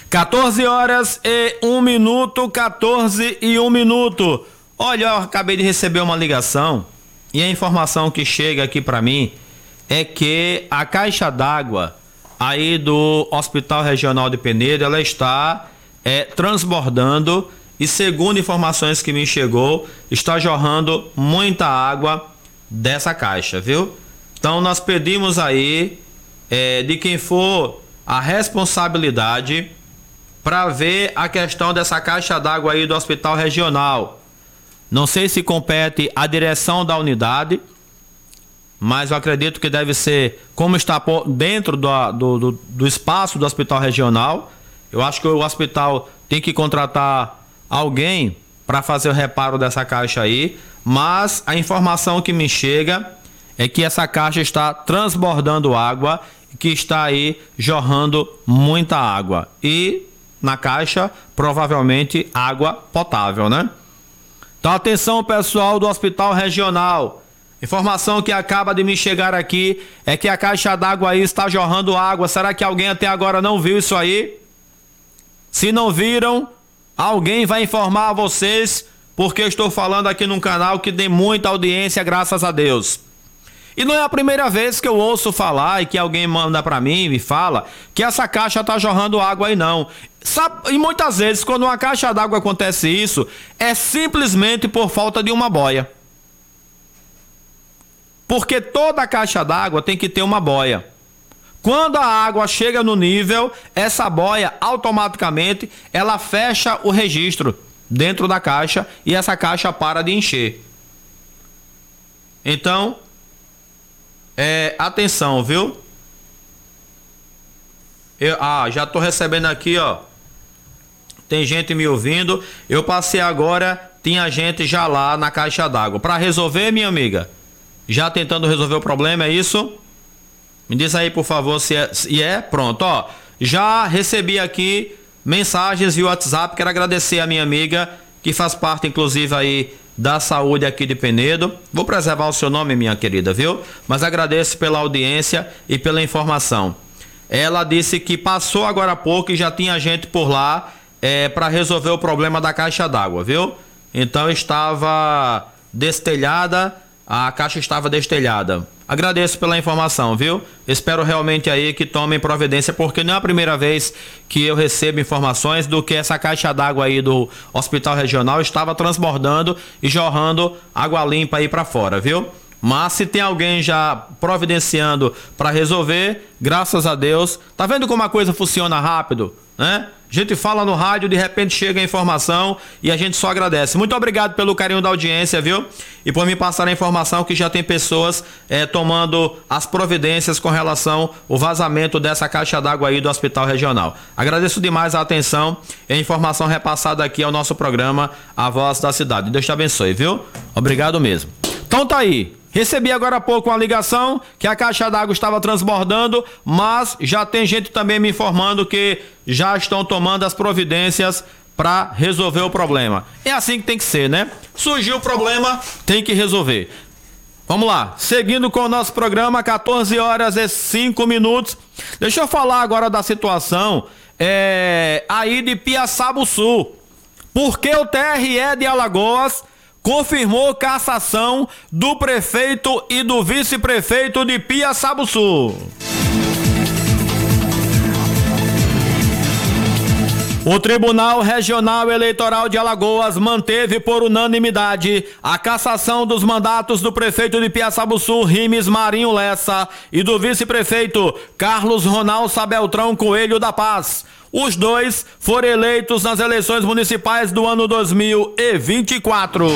14 horas e 1 minuto, 14 e 1 minuto. Olha, eu acabei de receber uma ligação e a informação que chega aqui para mim é que a caixa d'água aí do Hospital Regional de Penedo, ela está transbordando e, segundo informações que me chegou, está jorrando muita água dessa caixa, viu? Então nós pedimos aí de quem for a responsabilidade para ver a questão dessa caixa d'água aí do Hospital Regional. Não sei se compete à direção da unidade, mas eu acredito que deve ser, como está dentro do espaço do Hospital Regional. Eu acho que o hospital tem que contratar alguém para fazer o reparo dessa caixa aí, mas a informação que me chega é que essa caixa está transbordando água, que está aí jorrando muita água. E na caixa, provavelmente, água potável, né? Então, atenção, pessoal do Hospital Regional. Informação que acaba de me chegar aqui é que a caixa d'água aí está jorrando água. Será que alguém até agora não viu isso aí? Se não viram, alguém vai informar a vocês, porque eu estou falando aqui num canal que tem muita audiência, graças a Deus. E não é a primeira vez que eu ouço falar e que alguém manda para mim e me fala que essa caixa tá jorrando água aí não. Sabe, e muitas vezes quando uma caixa d'água acontece isso, é simplesmente por falta de uma boia. Porque toda caixa d'água tem que ter uma boia. Quando a água chega no nível, essa boia automaticamente ela fecha o registro dentro da caixa e essa caixa para de encher. Então, atenção, viu? Já tô recebendo aqui, ó. Tem gente me ouvindo. Eu passei agora, tinha gente já lá na caixa d'água. Para resolver, minha amiga? Já tentando resolver o problema, é isso? Me diz aí, por favor, se é. Pronto, ó. Já recebi aqui mensagens via WhatsApp. Quero agradecer a minha amiga, que faz parte, inclusive, aí da saúde aqui de Penedo. Vou preservar o seu nome, minha querida, viu? Mas agradeço pela audiência e pela informação. Ela disse que passou agora há pouco e já tinha gente por lá para resolver o problema da caixa d'água, viu? Então estava destelhada, a caixa estava destelhada. Agradeço pela informação, viu? Espero realmente aí que tomem providência, porque não é a primeira vez que eu recebo informações do que essa caixa d'água aí do Hospital Regional estava transbordando e jorrando água limpa aí para fora, viu? Mas se tem alguém já providenciando para resolver, graças a Deus. Tá vendo como a coisa funciona rápido, né? A gente fala no rádio, de repente chega a informação e a gente só agradece. Muito obrigado pelo carinho da audiência, viu? E por me passar a informação que já tem pessoas tomando as providências com relação ao vazamento dessa caixa d'água aí do Hospital Regional. Agradeço demais a atenção e a informação repassada aqui ao nosso programa A Voz da Cidade. Deus te abençoe, viu? Obrigado mesmo. Então tá aí. Recebi agora há pouco uma ligação que a caixa d'água estava transbordando, mas já tem gente também me informando que já estão tomando as providências para resolver o problema. É assim que tem que ser, né? Surgiu o problema, tem que resolver. Vamos lá, seguindo com o nosso programa, 14 horas e 5 minutos. Deixa eu falar agora da situação aí de Piaçabuçu. Porque o TRE de Alagoas confirmou cassação do prefeito e do vice-prefeito de Piaçabuçu. O Tribunal Regional Eleitoral de Alagoas manteve por unanimidade a cassação dos mandatos do prefeito de Piaçabuçu, Rimes Marinho Lessa, e do vice-prefeito Carlos Ronaldo Sabeltrão Coelho da Paz. Os dois foram eleitos nas eleições municipais do ano 2024.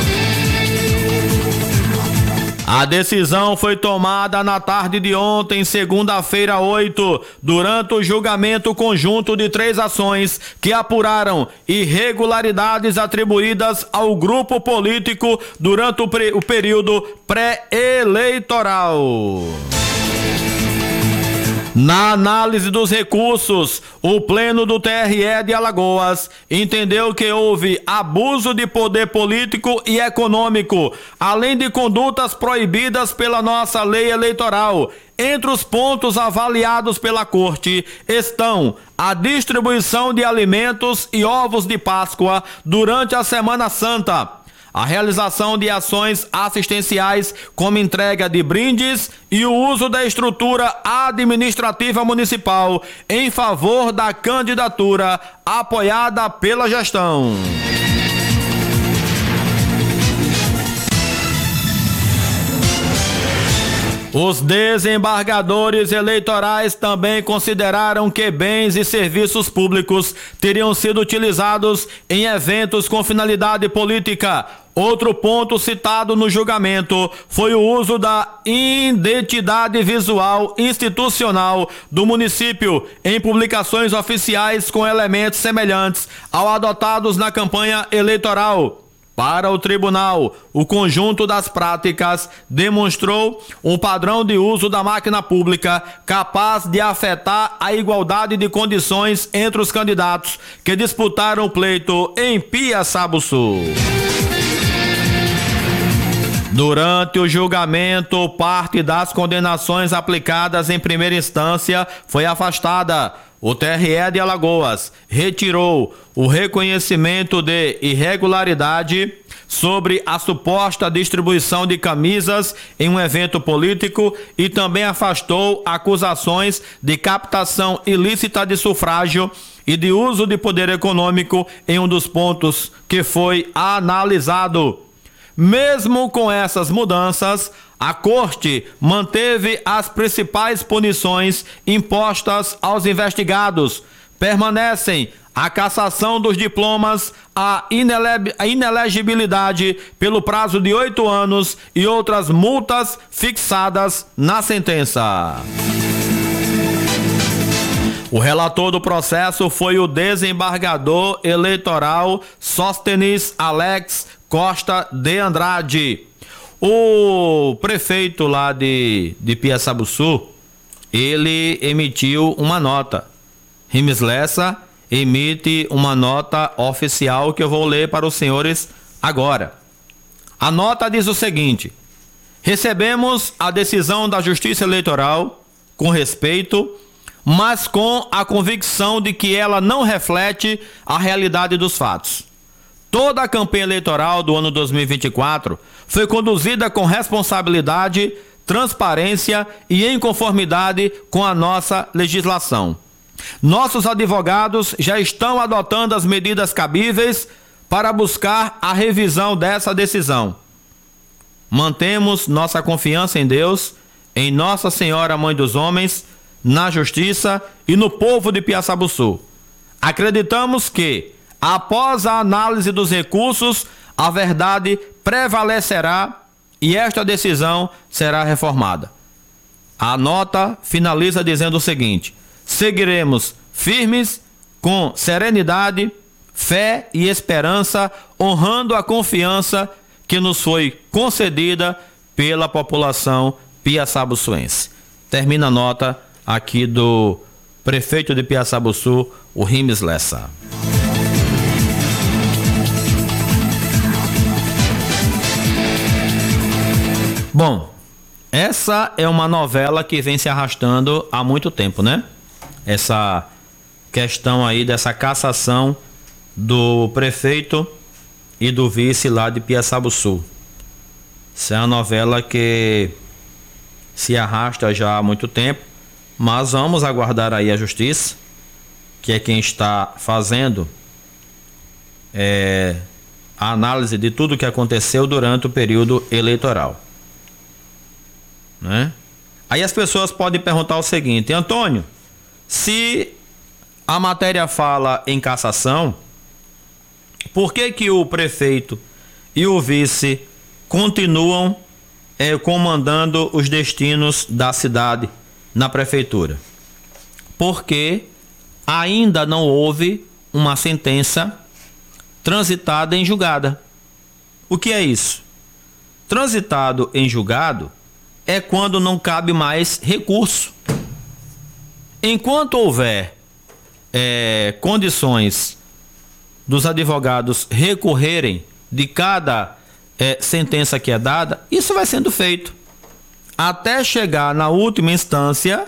A decisão foi tomada na tarde de ontem, segunda-feira 8, durante o julgamento conjunto de 3 ações que apuraram irregularidades atribuídas ao grupo político durante o período pré-eleitoral. Na análise dos recursos, o Pleno do TRE de Alagoas entendeu que houve abuso de poder político e econômico, além de condutas proibidas pela nossa lei eleitoral, Entre os pontos avaliados pela Corte estão a distribuição de alimentos e ovos de Páscoa durante a Semana Santa, a realização de ações assistenciais como entrega de brindes e o uso da estrutura administrativa municipal em favor da candidatura apoiada pela gestão. Os desembargadores eleitorais também consideraram que bens e serviços públicos teriam sido utilizados em eventos com finalidade política. Outro ponto citado no julgamento foi o uso da identidade visual institucional do município em publicações oficiais com elementos semelhantes ao adotados na campanha eleitoral. Para o tribunal, o conjunto das práticas demonstrou um padrão de uso da máquina pública capaz de afetar a igualdade de condições entre os candidatos que disputaram o pleito em Piaçabuçu. Durante o julgamento, parte das condenações aplicadas em primeira instância foi afastada. O TRE de Alagoas retirou o reconhecimento de irregularidade sobre a suposta distribuição de camisas em um evento político e também afastou acusações de captação ilícita de sufrágio e de uso de poder econômico em um dos pontos que foi analisado. Mesmo com essas mudanças, a Corte manteve as principais punições impostas aos investigados. Permanecem a cassação dos diplomas, a inelegibilidade pelo prazo de 8 anos e outras multas fixadas na sentença. O relator do processo foi o desembargador eleitoral Sóstenes Alex Costa de Andrade. O prefeito lá de Piaçabuçu, ele emitiu uma nota. Rimes Lessa emite uma nota oficial que eu vou ler para os senhores agora. A nota diz o seguinte: recebemos a decisão da Justiça Eleitoral com respeito, mas com a convicção de que ela não reflete a realidade dos fatos. Toda a campanha eleitoral do ano 2024 foi conduzida com responsabilidade, transparência e em conformidade com a nossa legislação. Nossos advogados já estão adotando as medidas cabíveis para buscar a revisão dessa decisão. Mantemos nossa confiança em Deus, em Nossa Senhora Mãe dos Homens, na Justiça e no povo de Piaçabuçu. Acreditamos que, após a análise dos recursos, a verdade prevalecerá e esta decisão será reformada. A nota finaliza dizendo o seguinte: seguiremos firmes, com serenidade, fé e esperança, honrando a confiança que nos foi concedida pela população piaçabuçuense. Termina a nota aqui do prefeito de Piaçabuçu, o Rimes Lessa. Bom, essa é uma novela que vem se arrastando há muito tempo, né? Essa questão aí dessa cassação do prefeito e do vice lá de Piaçabuçu. Essa é uma novela que se arrasta já há muito tempo, mas vamos aguardar aí a Justiça, que é quem está fazendo a análise de tudo o que aconteceu durante o período eleitoral, né? Aí as pessoas podem perguntar o seguinte: Antônio, se a matéria fala em cassação, por que que o prefeito e o vice continuam comandando os destinos da cidade na prefeitura? Porque ainda não houve uma sentença transitada em julgada. O que é isso? Transitado em julgado é quando não cabe mais recurso. Enquanto houver condições dos advogados recorrerem de cada sentença que é dada, isso vai sendo feito. até chegar na última instância,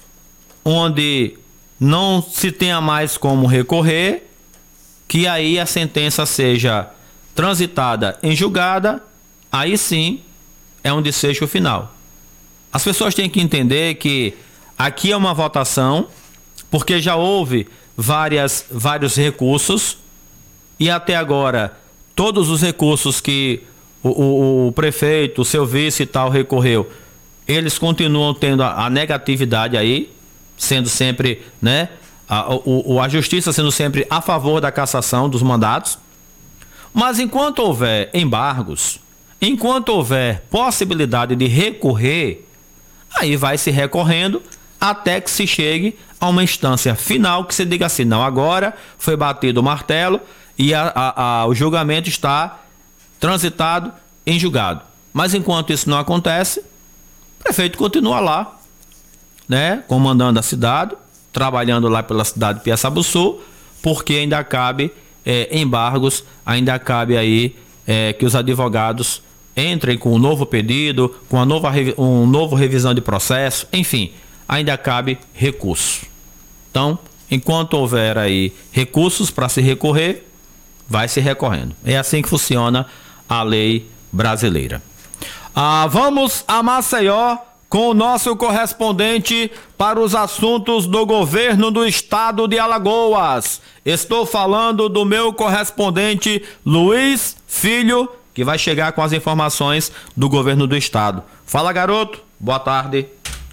onde não se tenha mais como recorrer, que aí a sentença seja transitada em julgada, aí sim é um desfecho final. As pessoas têm que entender que aqui é uma votação, porque já houve vários recursos, e até agora todos os recursos que o prefeito, o seu vice e tal recorreu, eles continuam tendo a negatividade aí, sendo sempre, né, a justiça sendo sempre a favor da cassação dos mandatos. Mas enquanto houver embargos, enquanto houver possibilidade de recorrer, aí vai se recorrendo até que se chegue a uma instância final que se diga assim, não, agora foi batido o martelo e o julgamento está transitado em julgado. Mas enquanto isso não acontece, o prefeito continua lá, né, comandando a cidade, trabalhando lá pela cidade de Piaçabuçu, porque ainda cabe embargos, ainda cabe aí que os advogados entrem com um novo pedido, com um novo revisão de processo, enfim, ainda cabe recurso. Então, enquanto houver aí recursos para se recorrer, vai se recorrendo. É assim que funciona a lei brasileira. Vamos a Maceió com o nosso correspondente para os assuntos do governo do estado de Alagoas. Estou falando do meu correspondente Luiz Filho, que vai chegar com as informações do governo do estado. Fala, garoto. Boa tarde.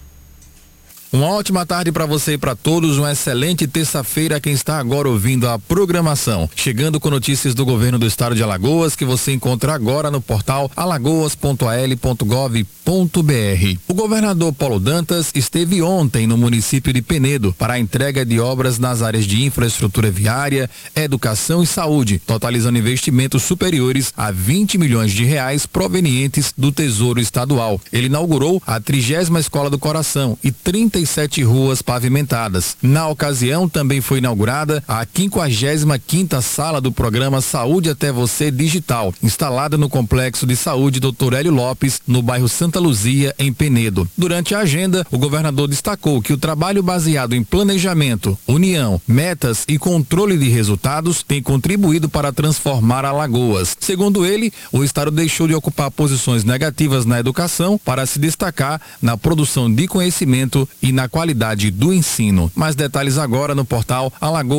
Uma ótima tarde para você e para todos, uma excelente terça-feira a quem está agora ouvindo a programação. Chegando com notícias do governo do estado de Alagoas, que você encontra agora no portal alagoas.al.gov.br. O governador Paulo Dantas esteve ontem no município de Penedo para a entrega de obras nas áreas de infraestrutura viária, educação e saúde, totalizando investimentos superiores a 20 milhões de reais provenientes do Tesouro Estadual. Ele inaugurou a 30ª Escola do Coração e 37 ruas pavimentadas. Na ocasião, também foi inaugurada a 55ª Sala do programa Saúde Até Você Digital, instalada no Complexo de Saúde Dr. Hélio Lopes, no bairro Santa Luzia, em Penedo. Durante a agenda, o governador destacou que o trabalho baseado em planejamento, união, metas e controle de resultados tem contribuído para transformar Alagoas. Segundo ele, o estado deixou de ocupar posições negativas na educação para se destacar na produção de conhecimento e na qualidade do ensino. Mais detalhes agora no portal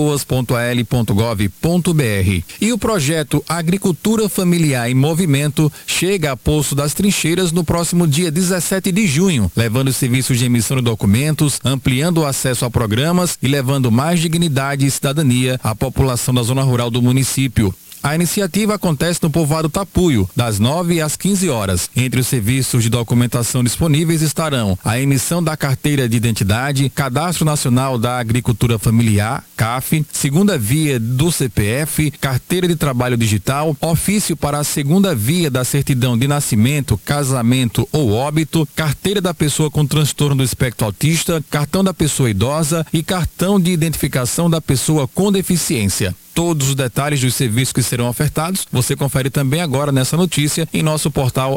alagoas.al.gov.br. E o projeto Agricultura Familiar em Movimento chega a Poço das Trincheiras no próximo dia 17 de junho, levando serviços de emissão de documentos, ampliando o acesso a programas e levando mais dignidade e cidadania à população da zona rural do município. A iniciativa acontece no povoado Tapuio, das 9 às 15 horas. Entre os serviços de documentação disponíveis estarão a emissão da carteira de identidade, Cadastro Nacional da Agricultura Familiar, CAF, segunda via do CPF, carteira de trabalho digital, ofício para a segunda via da certidão de nascimento, casamento ou óbito, carteira da pessoa com transtorno do espectro autista, cartão da pessoa idosa e cartão de identificação da pessoa com deficiência. Todos os detalhes dos serviços que serão ofertados, você confere também agora nessa notícia em nosso portal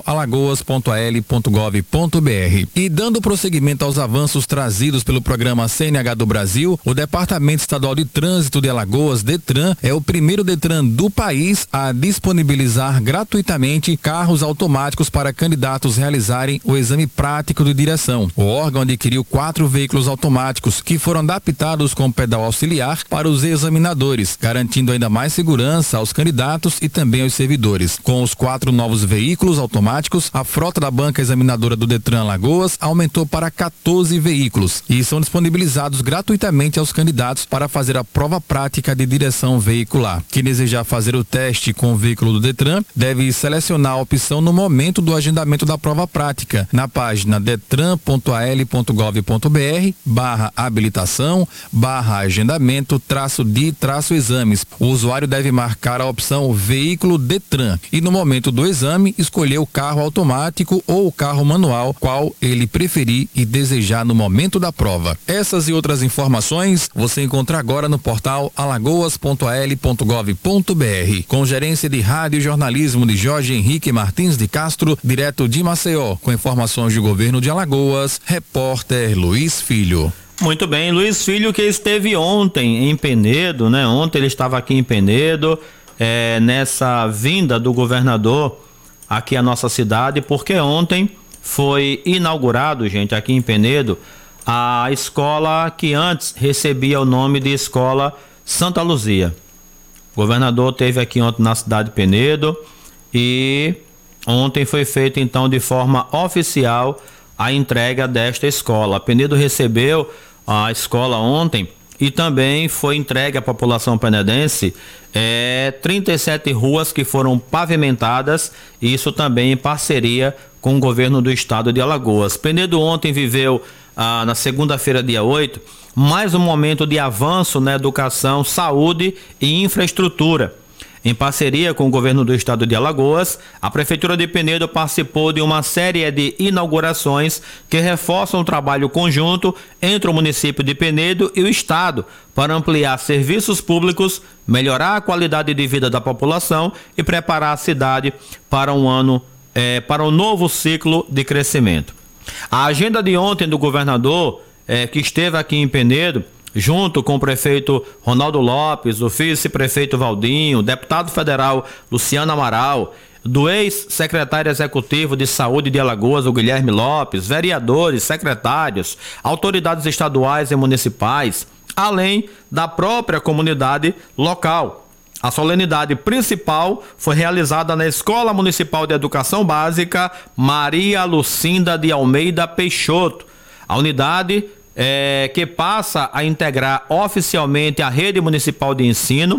alagoas.al.gov.br. E dando prosseguimento aos avanços trazidos pelo programa CNH do Brasil, o Departamento Estadual de Trânsito de Alagoas, DETRAN, é o primeiro DETRAN do país a disponibilizar gratuitamente carros automáticos para candidatos realizarem o exame prático de direção. O órgão adquiriu 4 veículos automáticos que foram adaptados com pedal auxiliar para os examinadores, garantindo ainda mais segurança aos candidatos e também aos servidores. Com os 4 novos veículos automáticos, a frota da banca examinadora do DETRAN Alagoas aumentou para 14 veículos e são disponibilizados gratuitamente aos candidatos para fazer a prova prática de direção veicular. Quem desejar fazer o teste com o veículo do DETRAN deve selecionar a opção no momento do agendamento da prova prática, na página detran.al.gov.br/habilitação/agendamento-de-exame. exames. O usuário deve marcar a opção Veículo Detran e no momento do exame escolher o carro automático ou o carro manual, qual ele preferir e desejar no momento da prova. Essas e outras informações você encontra agora no portal alagoas.al.gov.br, com gerência de rádio e jornalismo de Jorge Henrique Martins de Castro, direto de Maceió, com informações do governo de Alagoas, repórter Luiz Filho. Muito bem, Luiz Filho, que esteve ontem em Penedo, né? Ontem ele estava aqui em Penedo, nessa vinda do governador aqui à nossa cidade, porque ontem foi inaugurado, gente, aqui em Penedo, a escola que antes recebia o nome de Escola Santa Luzia. O governador esteve aqui ontem na cidade de Penedo e ontem foi feita então de forma oficial a entrega desta escola. Penedo recebeu a escola ontem e também foi entregue à população penedense 37 ruas que foram pavimentadas, e isso também em parceria com o governo do estado de Alagoas. Penedo ontem viveu na segunda-feira, dia 8, mais um momento de avanço na educação, saúde e infraestrutura. Em parceria com o governo do estado de Alagoas, a Prefeitura de Penedo participou de uma série de inaugurações que reforçam o trabalho conjunto entre o município de Penedo e o estado para ampliar serviços públicos, melhorar a qualidade de vida da população e preparar a cidade para um novo ciclo de crescimento. A agenda de ontem do governador, que esteve aqui em Penedo, junto com o prefeito Ronaldo Lopes, o vice-prefeito Valdinho, o deputado federal Luciano Amaral, do ex-secretário executivo de saúde de Alagoas, o Guilherme Lopes, vereadores, secretários, autoridades estaduais e municipais, além da própria comunidade local. A solenidade principal foi realizada na Escola Municipal de Educação Básica Maria Lucinda de Almeida Peixoto. A unidade que passa a integrar oficialmente a rede municipal de ensino.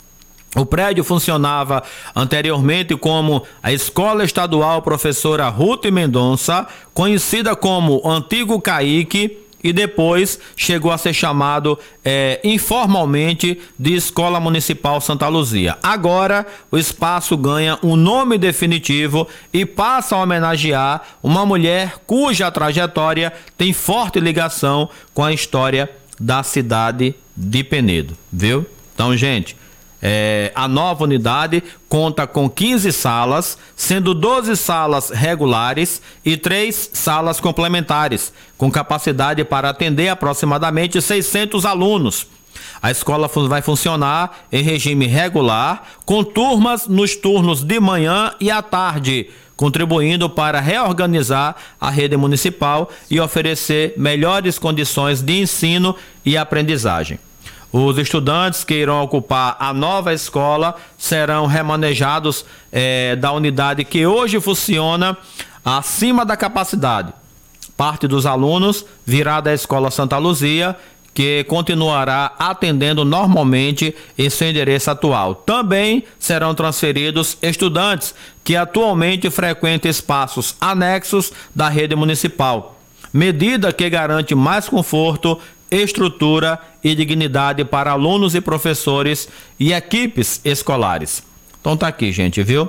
O prédio funcionava anteriormente como a Escola Estadual Professora Ruth Mendonça, conhecida como Antigo Caique, e depois chegou a ser chamado informalmente de Escola Municipal Santa Luzia. Agora o espaço ganha um nome definitivo e passa a homenagear uma mulher cuja trajetória tem forte ligação com a história da cidade de Penedo, viu? Então, gente, a nova unidade conta com 15 salas, sendo 12 salas regulares e 3 salas complementares, com capacidade para atender aproximadamente 600 alunos. A escola vai funcionar em regime regular, com turmas nos turnos de manhã e à tarde, contribuindo para reorganizar a rede municipal e oferecer melhores condições de ensino e aprendizagem. Os estudantes que irão ocupar a nova escola serão remanejados da unidade que hoje funciona acima da capacidade. Parte dos alunos virá da Escola Santa Luzia, que continuará atendendo normalmente em seu endereço atual. Também serão transferidos estudantes que atualmente frequentam espaços anexos da rede municipal, medida que garante mais conforto, estrutura e dignidade para alunos e professores e equipes escolares. Então tá aqui, gente, viu?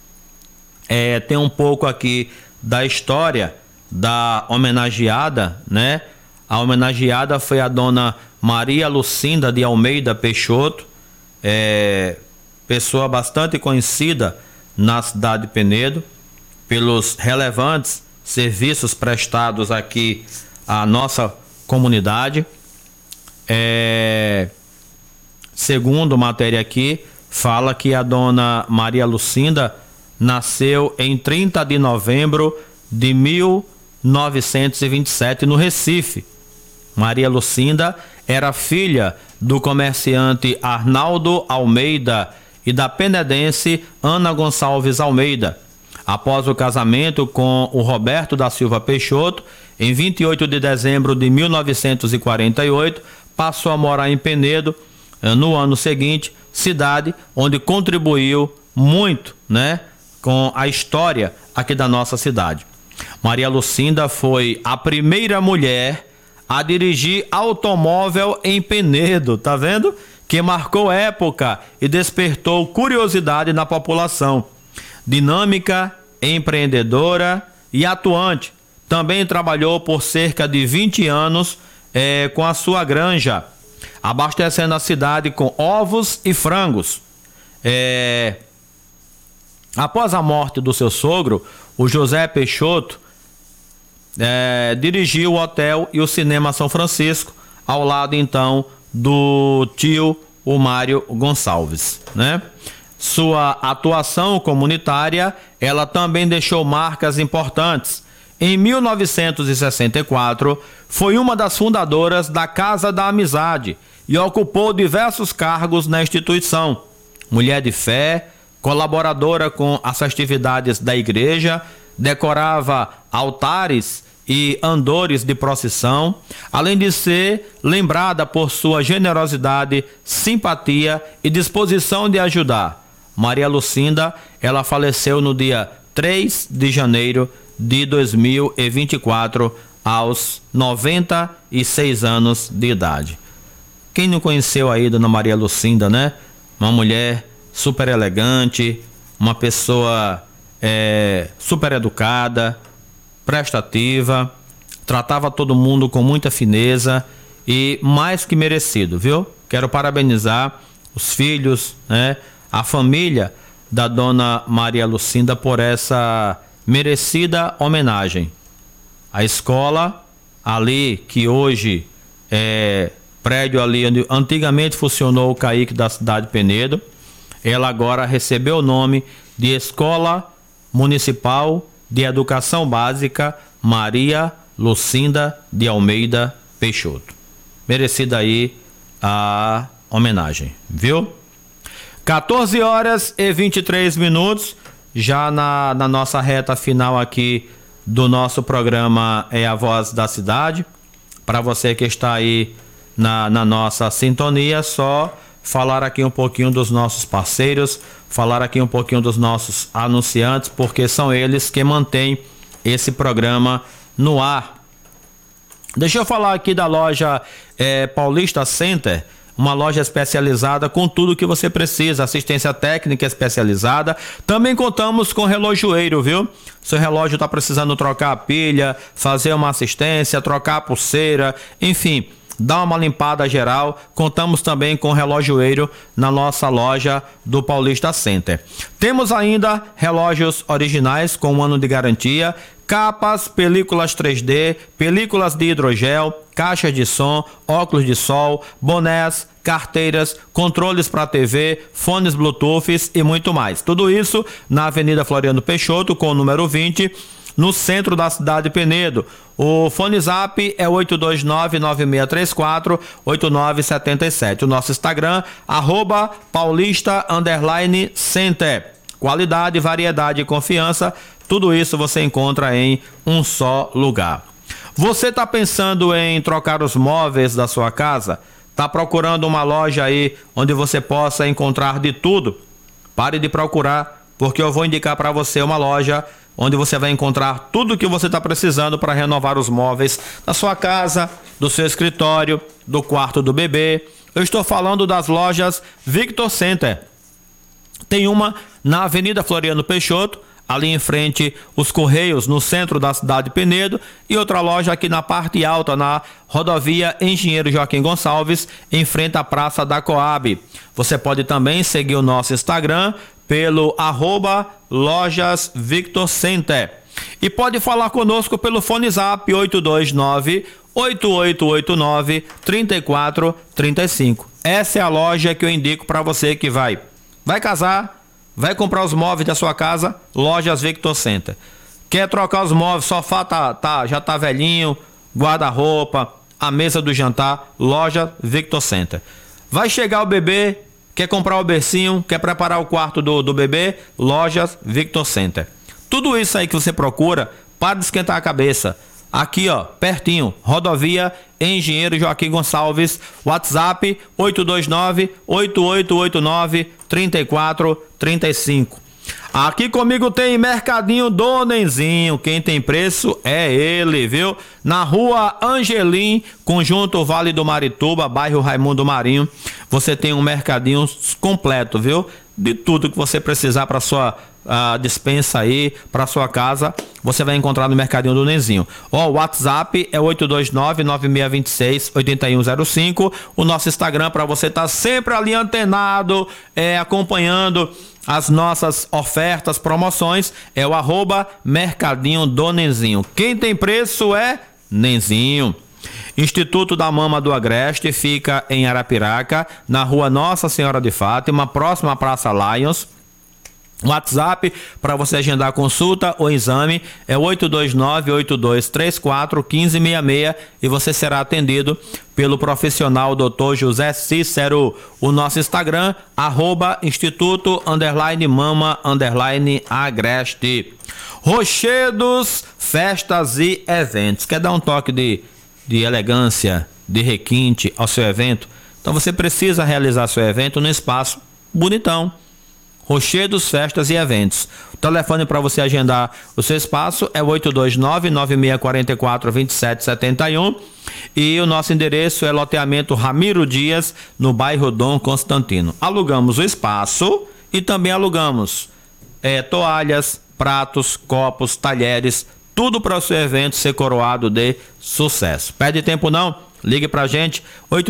Tem um pouco aqui da história da homenageada, né? A homenageada foi a dona Maria Lucinda de Almeida Peixoto, pessoa bastante conhecida na cidade de Penedo pelos relevantes serviços prestados aqui à nossa comunidade. Segundo matéria aqui, fala que a dona Maria Lucinda nasceu em 30 de novembro de 1927 no Recife. Maria Lucinda era filha do comerciante Arnaldo Almeida e da penedense Ana Gonçalves Almeida. Após o casamento com o Roberto da Silva Peixoto, em 28 de dezembro de 1948, passou a morar em Penedo no ano seguinte, cidade onde contribuiu muito, né, com a história aqui da nossa cidade. Maria Lucinda foi a primeira mulher a dirigir automóvel em Penedo, tá vendo? Que marcou época e despertou curiosidade na população. Dinâmica, empreendedora e atuante. Também trabalhou por cerca de 20 anos com a sua granja, abastecendo a cidade com ovos e frangos. Após a morte do seu sogro, o José Peixoto dirigiu o hotel e o Cinema São Francisco, ao lado então do tio, o Mário Gonçalves, né? Sua atuação comunitária, ela também deixou marcas importantes. Em 1964, foi uma das fundadoras da Casa da Amizade e ocupou diversos cargos na instituição. Mulher de fé, colaboradora com as festividades da igreja, decorava altares e andores de procissão, além de ser lembrada por sua generosidade, simpatia e disposição de ajudar. Maria Lucinda, ela faleceu no dia 3 de janeiro de 2024, aos 96 anos de idade. Quem não conheceu aí Dona Maria Lucinda, né? Uma mulher super elegante, uma pessoa super educada, prestativa, tratava todo mundo com muita fineza e mais que merecido, viu? Quero parabenizar os filhos, né? A família da Dona Maria Lucinda por essa merecida homenagem. A escola ali, que hoje prédio ali onde antigamente funcionou o CAIC da cidade de Penedo, ela agora recebeu o nome de Escola Municipal de Educação Básica Maria Lucinda de Almeida Peixoto. Merecida aí a homenagem, viu? 14 horas e 23 minutos, já na nossa reta final aqui do nosso programa A Voz da Cidade. Para você que está aí na nossa sintonia, só falar aqui um pouquinho dos nossos parceiros, falar aqui um pouquinho dos nossos anunciantes, porque são eles que mantêm esse programa no ar. Deixa eu falar aqui da loja Paulista Center, uma loja especializada com tudo que você precisa, assistência técnica especializada. Também contamos com relojoeiro, viu? Seu relógio está precisando trocar a pilha, fazer uma assistência, trocar a pulseira, enfim, dá uma limpada geral. Contamos também com relojoeiro na nossa loja do Paulista Center. Temos ainda relógios originais com 1 ano de garantia, capas, películas 3D, películas de hidrogel, caixas de som, óculos de sol, bonés, carteiras, controles para TV, fones Bluetooth e muito mais. Tudo isso na Avenida Floriano Peixoto, com o número 20, no centro da cidade de Penedo. O fone zap é 829-9634-8977. O nosso Instagram, @paulista_center. Qualidade, variedade e confiança, tudo isso você encontra em um só lugar. Você está pensando em trocar os móveis da sua casa? Está procurando uma loja aí onde você possa encontrar de tudo? Pare de procurar, porque eu vou indicar para você uma loja onde você vai encontrar tudo o que você está precisando para renovar os móveis da sua casa, do seu escritório, do quarto do bebê. Eu estou falando das lojas Victor Center. Tem uma na Avenida Floriano Peixoto, ali em frente os Correios, no centro da cidade de Penedo, e outra loja aqui na parte alta, na rodovia Engenheiro Joaquim Gonçalves, em frente à Praça da Coab. Você pode também seguir o nosso Instagram pelo @Lojas Victor Center. E pode falar conosco pelo fone zap 829-8889-3435. Essa é a loja que eu indico para você que vai casar, vai comprar os móveis da sua casa, Lojas Victor Center. Quer trocar os móveis, sofá já tá velhinho, guarda-roupa, a mesa do jantar, Loja Victor Center. Vai chegar o bebê, quer comprar o bercinho, quer preparar o quarto do bebê, Lojas Victor Center. Tudo isso aí que você procura, para de esquentar a cabeça. Aqui, ó, pertinho, rodovia Engenheiro Joaquim Gonçalves, WhatsApp 829-8889-3435. Aqui comigo tem Mercadinho do Nenzinho. Quem tem preço é ele, viu? Na rua Angelim, conjunto Vale do Marituba, bairro Raimundo Marinho. Você tem um mercadinho completo, viu? De tudo que você precisar para sua dispensa aí, para sua casa, você vai encontrar no Mercadinho do Nenzinho. O WhatsApp é 829-9626-8105. O nosso Instagram, para você estar sempre ali antenado, acompanhando as nossas ofertas, promoções, é o @Mercadinho do Nenzinho. Quem tem preço é Nenzinho. Instituto da Mama do Agreste fica em Arapiraca, na rua Nossa Senhora de Fátima, próxima à Praça Lions. WhatsApp para você agendar consulta ou exame é 829-8234-1566 e você será atendido pelo profissional Dr. José Cícero. O nosso Instagram, @Instituto_Mama_Agreste. Rochedos, festas e eventos. Quer dar um toque de elegância, de requinte ao seu evento? Então você precisa realizar seu evento num espaço bonitão. Rochedos, festas e eventos. O telefone para você agendar o seu espaço é 829-9644-2771 e o nosso endereço é loteamento Ramiro Dias, no bairro Dom Constantino. Alugamos o espaço e também alugamos toalhas, pratos, copos, talheres, tudo para o seu evento ser coroado de sucesso. Perde tempo não? Ligue pra gente,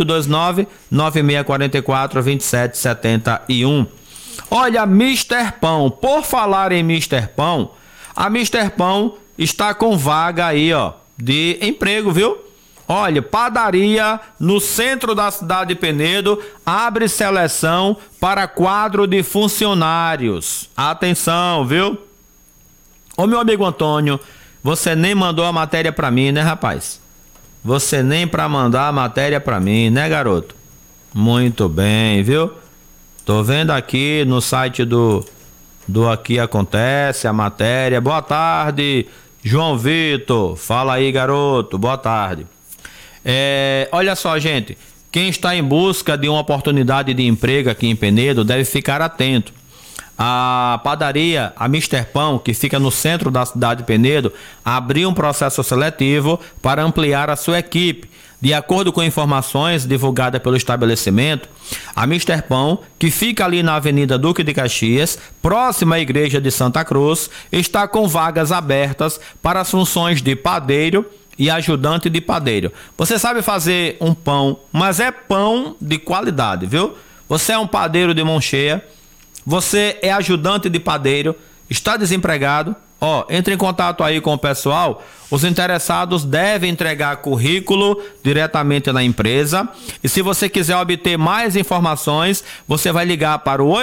829-9644-2771. Olha, Mister Pão, por falar em Mister Pão, a Mister Pão está com vaga aí, ó, de emprego, viu? Olha, padaria no centro da cidade de Penedo, abre seleção para quadro de funcionários. Atenção, viu? Ô meu amigo Antônio, você nem mandou a matéria pra mim, né, rapaz? Você nem pra mandar a matéria pra mim, né, garoto? Muito bem, viu? Tô vendo aqui no site do Aqui Acontece a matéria. Boa tarde, João Vitor. Fala aí, garoto. Boa tarde. Olha só, gente. Quem está em busca de uma oportunidade de emprego aqui em Penedo deve ficar atento. A padaria, a Mister Pão, que fica no centro da cidade de Penedo, abriu um processo seletivo para ampliar a sua equipe. De acordo com informações divulgadas pelo estabelecimento, a Mister Pão, que fica ali na Avenida Duque de Caxias, próxima à Igreja de Santa Cruz, está com vagas abertas para as funções de padeiro e ajudante de padeiro. Você sabe fazer um pão, mas é pão de qualidade, viu? Você é um padeiro de mão cheia, você é ajudante de padeiro, está desempregado, entre em contato aí com o pessoal. Os interessados devem entregar currículo diretamente na empresa. E se você quiser obter mais informações, você vai ligar para o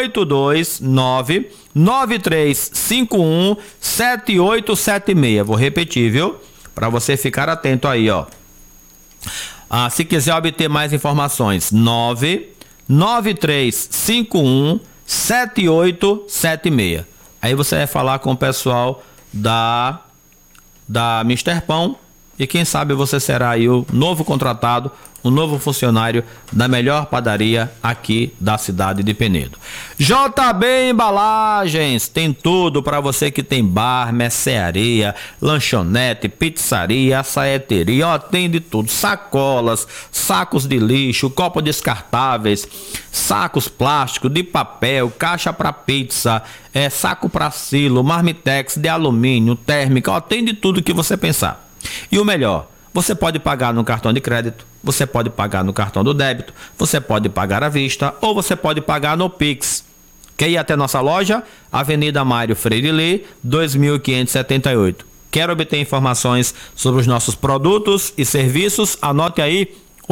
829-9351-7876. Vou repetir, viu? Para você ficar atento aí, ó. Se quiser obter mais informações, 99351-7876. Aí você vai falar com o pessoal da Mister Pão e quem sabe você será aí o novo contratado, o novo funcionário da melhor padaria aqui da cidade de Penedo. JB Embalagens, tem tudo para você que tem bar, mercearia, lanchonete, pizzaria, açaieteria, tem de tudo, sacolas, sacos de lixo, copos descartáveis, sacos plásticos, de papel, caixa para pizza, saco para silo, marmitex de alumínio, térmica, tem de tudo que você pensar. E o melhor, você pode pagar no cartão de crédito, você pode pagar no cartão do débito, você pode pagar à vista ou você pode pagar no Pix. Quer ir até nossa loja? Avenida Mário Freire Lê, 2578. Quer obter informações sobre os nossos produtos e serviços? Anote aí,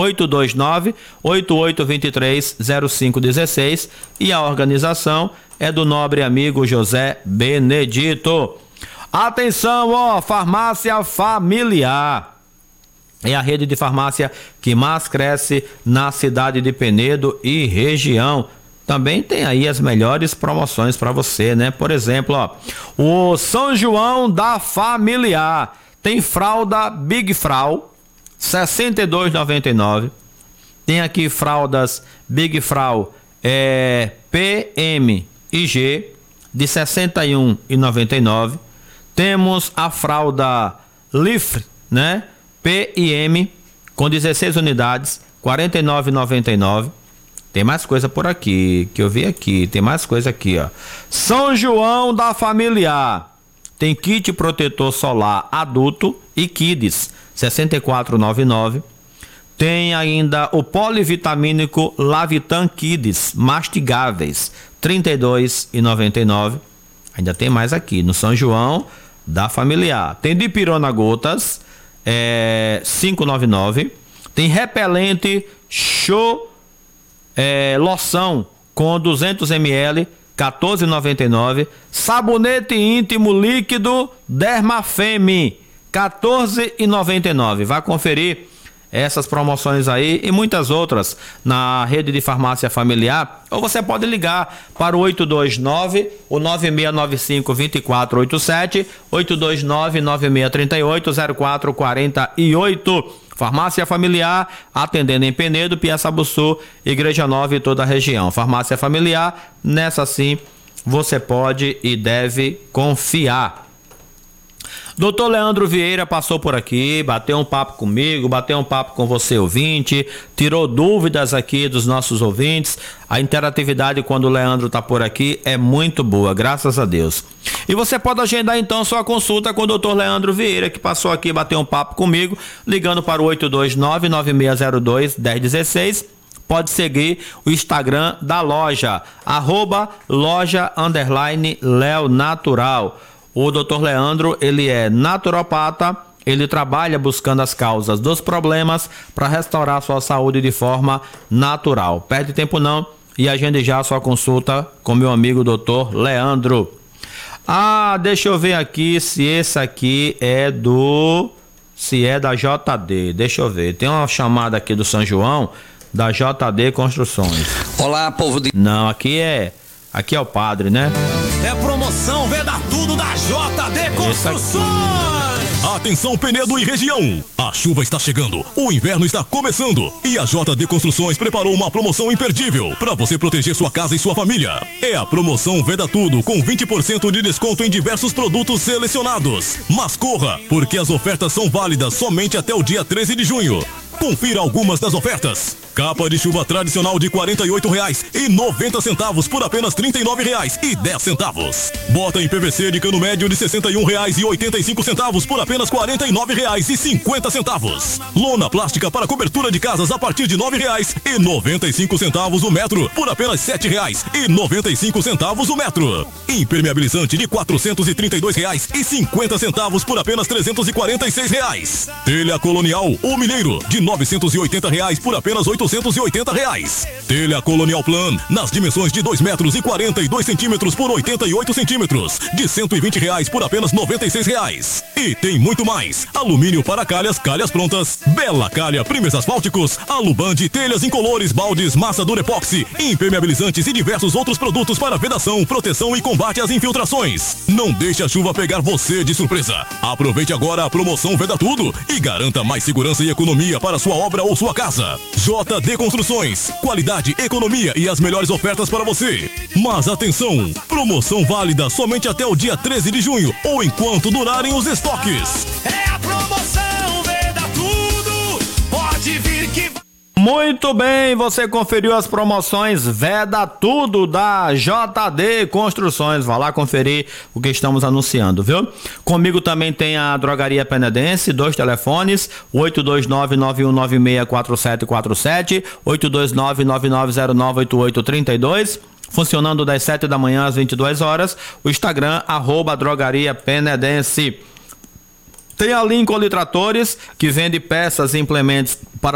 829-8823-0516 e a organização é do nobre amigo José Benedito. Atenção, farmácia familiar. É a rede de farmácia que mais cresce na cidade de Penedo e região. Também tem aí as melhores promoções para você, né? Por exemplo, o São João da Familiar. Tem fralda Big Frau, R$ 62,99. Tem aqui fraldas Big Frau PM e G, de R$ 61,99. Temos a fralda Lifre, né? P&M com 16 unidades, R$ 49,99. Tem mais coisa por aqui, que eu vi aqui, tem mais coisa aqui, ó. São João da Familiar. Tem kit protetor solar adulto e kids, R$ 64,99. Tem ainda o polivitamínico Lavitan Kids mastigáveis, R$ 32,99. Ainda tem mais aqui no São João da Familiar. Tem dipirona gotas, R$ 5,99. Tem repelente show loção com 200 ml, R$ 14,99. Sabonete íntimo líquido Dermafeme, R$ 14,99. Vai conferir essas promoções aí e muitas outras na rede de farmácia familiar, ou você pode ligar para o 829 o 9695-2487, 829-9638-0448. Farmácia Familiar, atendendo em Penedo, Piaçabuçu, Igreja Nova e toda a região. Farmácia Familiar, nessa sim você pode e deve confiar. Doutor Leandro Vieira passou por aqui, bateu um papo comigo, bateu um papo com você, ouvinte, tirou dúvidas aqui dos nossos ouvintes. A interatividade quando o Leandro está por aqui é muito boa, graças a Deus. E você pode agendar então sua consulta com o doutor Leandro Vieira, que passou aqui, bateu um papo comigo, ligando para o 829-9602-1016. Pode seguir o Instagram da loja, @loja_Leonatural. O Dr. Leandro, ele é naturopata, ele trabalha buscando as causas dos problemas para restaurar a sua saúde de forma natural. Perde tempo não e agende já a sua consulta com meu amigo Dr. Leandro. Deixa eu ver aqui se esse aqui se é da JD. Deixa eu ver. Tem uma chamada aqui do São João, da JD Construções. Olá, povo de... Não, aqui é o padre, né? É promoção Veda Tudo da JD Construções. Atenção, Penedo e região. A chuva está chegando, o inverno está começando e a JD Construções preparou uma promoção imperdível para você proteger sua casa e sua família. É a promoção Veda Tudo com 20% de desconto em diversos produtos selecionados. Mas corra, porque as ofertas são válidas somente até o dia 13 de junho. Confira algumas das ofertas. Capa de chuva tradicional de R$ 48,90 por apenas R$ 39,10. Bota em PVC de cano médio de R$ 61,85 por apenas R$ 49,50. Lona plástica para cobertura de casas a partir de R$ 9,95 o metro por apenas R$ 7,95 o metro. Impermeabilizante de R$ 432,50 por apenas R$ 346. Telha colonial ou milheiro de R$ 980 por apenas R$ 880. Telha Colonial Plan nas dimensões de 2 metros e 42 centímetros por 88 centímetros de R$ 120 por apenas R$ 96. E tem muito mais: alumínio para calhas prontas, Bela Calha, primes asfálticos, Aluband, telhas incolores, baldes, massa Durepoxi, impermeabilizantes e diversos outros produtos para vedação, proteção e combate às infiltrações. Não deixe a chuva pegar você de surpresa. Aproveite agora a promoção Veda Tudo e garanta mais segurança e economia para sua obra ou sua casa. JD Construções, qualidade, economia e as melhores ofertas para você. Mas atenção, promoção válida somente até o dia 13 de junho ou enquanto durarem os estoques. É a promoção Veda Tudo, pode vir que... Muito bem, você conferiu as promoções Veda Tudo da JD Construções. Vá lá conferir o que estamos anunciando, viu? Comigo também tem a Drogaria Penedense, 2 telefones, 829-9196-4747, 829-9909-8832, funcionando das 7 da manhã às 22 horas, o Instagram, @Drogaria Penedense. Tem a Lincoln Tratores, que vende peças e implementos para